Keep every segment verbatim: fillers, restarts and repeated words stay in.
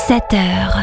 sept heures.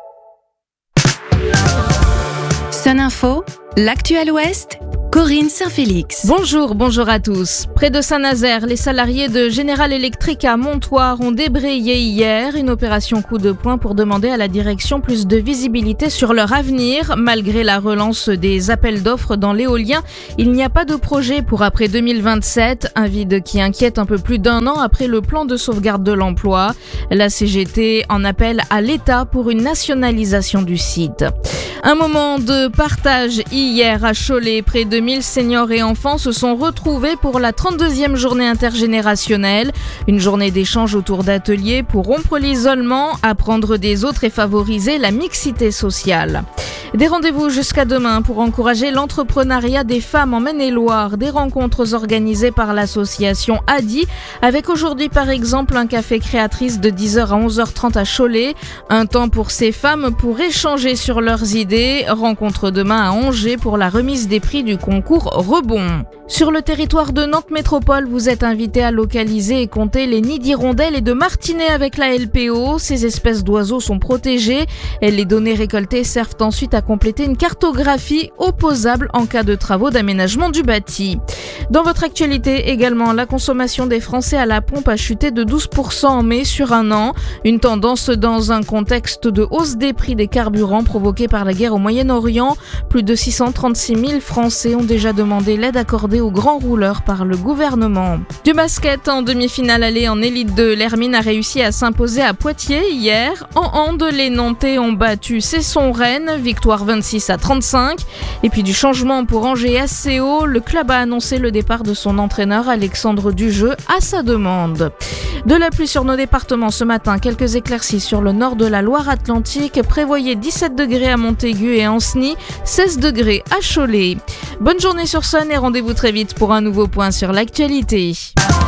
Sun Info, l'actu à l'Ouest, Corinne Saint-Félix. Bonjour, bonjour à tous. Près de Saint-Nazaire, les salariés de General Electric à Montoire ont débrayé hier une opération coup de poing pour demander à la direction plus de visibilité sur leur avenir. Malgré la relance des appels d'offres dans l'éolien, il n'y a pas de projet pour après deux mille vingt-sept, un vide qui inquiète un peu plus d'un an après le plan de sauvegarde de l'emploi. La C G T en appelle à l'État pour une nationalisation du site. Un moment de partage hier à Cholet. Près de mille seniors et enfants se sont retrouvés pour la trente-deuxième journée intergénérationnelle. Une journée d'échange autour d'ateliers pour rompre l'isolement, apprendre des autres et favoriser la mixité sociale. Des rendez-vous jusqu'à demain pour encourager l'entrepreneuriat des femmes en Maine-et-Loire. Des rencontres organisées par l'association A D I, avec aujourd'hui par exemple un café créatrice de dix heures à onze heures trente à Cholet. Un temps pour ces femmes pour échanger sur leurs idées. Rencontre demain à Angers pour la remise des prix du concours Rebond. Sur le territoire de Nantes Métropole, vous êtes invité à localiser et compter les nids d'hirondelles et de martinets avec la L P O. Ces espèces d'oiseaux sont protégées et les données récoltées servent ensuite à compléter une cartographie opposable en cas de travaux d'aménagement du bâti. Dans votre actualité également, la consommation des Français à la pompe a chuté de douze pour cent en mai sur un an. Une tendance dans un contexte de hausse des prix des carburants provoquée par la guerre au Moyen-Orient. Plus de six cent trente-six mille Français ont déjà demandé l'aide accordée aux grands rouleurs par le gouvernement. Du basket en demi-finale allée en élite deux, l'Hermine a réussi à s'imposer à Poitiers hier. En hand, les Nantais ont battu Cesson-Rennes, victoire vingt-six à trente-cinq. Et puis du changement pour Angers S C O, le club a annoncé le départ de son entraîneur Alexandre Dujeu à sa demande. De la pluie sur nos départements ce matin, quelques éclaircies sur le nord de la Loire-Atlantique. Prévoyez dix-sept degrés à Montaigu et Ancenis, seize degrés à Cholet. Bonne journée sur Sun et rendez-vous très vite pour un nouveau point sur l'actualité.